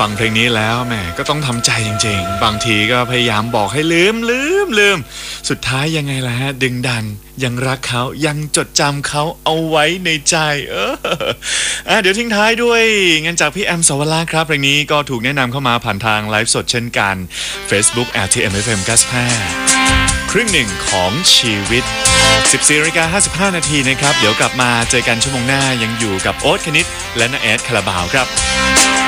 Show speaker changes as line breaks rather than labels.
ฟังเพลงนี้แล้วแหมก็ต้องทำใจจริงๆบางทีก็พยายามบอกให้ลืมสุดท้ายยังไงล่ะฮะดึงดันยังรักเขายังจดจำเขาเอาไว้ในใจเดี๋ยวทิ้งท้ายด้วยงานจากพี่แอมสวราครับเพลงนี้ก็ถูกแนะนำเข้ามาผ่านทางไลฟ์สดเช่นกัน Facebook RTM FM 95ครึ่งหนึ่งของชีวิต 14:55 นาทีนะครับเดี๋ยวกลับมาเจอกันชั่วโมงหน้ายังอยู่กับโอ๊ตคณิตและน้าแอดคาราบาวครับ